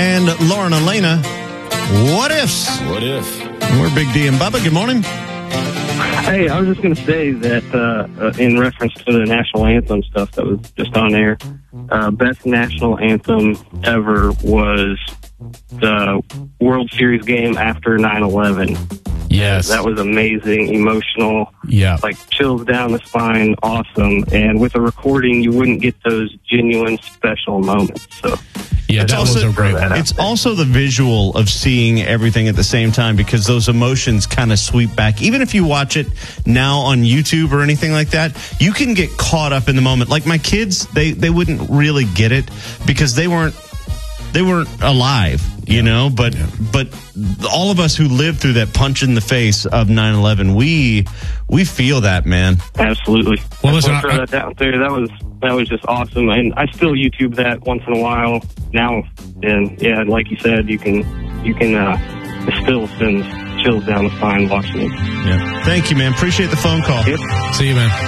and Lauren Elena. What ifs? What if? We're Big D and Bubba. Good morning. Hey, I was just going to say that in reference to the national anthem stuff that was just on air, best national anthem ever was the World Series game after 9/11. Yes. That was amazing, emotional, like chills down the spine, awesome. And with a recording, you wouldn't get those genuine special moments. So. Yeah, that was a great one. It's also the visual of seeing everything at the same time because those emotions kind of sweep back. Even if you watch it now on YouTube or anything like that, you can get caught up in the moment. Like my kids, they wouldn't really get it because they weren't alive, you know, but all of us who lived through that punch in the face of 9/11, we feel that, man. Absolutely. Well, listen, throw that down there. That was just awesome, and I still YouTube that once in a while now. And yeah, like you said, you can it still sends chills down the spine watching it. Yeah. Thank you, man. Appreciate the phone call. Yep. See you, man.